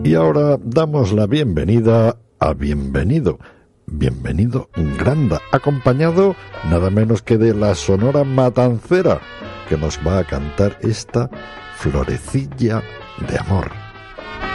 Y ahora damos la bienvenida a Bienvenido. Bienvenido Granda, acompañado nada menos que de la Sonora Matancera, que nos va a cantar esta Florecilla de Amor.